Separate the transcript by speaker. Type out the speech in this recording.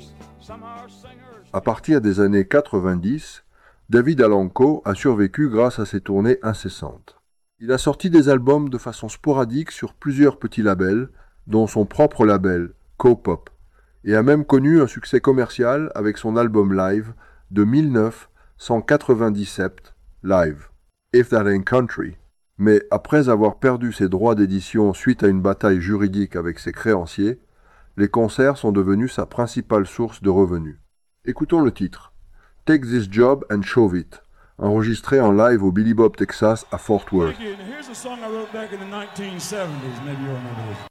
Speaker 1: À partir des années 90, David Alanko a survécu grâce à ses tournées incessantes. Il a sorti des albums de façon sporadique sur plusieurs petits labels, dont son propre label, Co-Pop, et a même connu un succès commercial avec son album live de 1997, Live, If That Ain't Country. Mais après avoir perdu ses droits d'édition suite à une bataille juridique avec ses créanciers, les concerts sont devenus sa principale source de revenus. Écoutons le titre, Take This Job and Shove It, enregistré en live au Billy Bob Texas à Fort Worth.
Speaker 2: Here's a song I wrote back in the 1970s, maybe you remember this.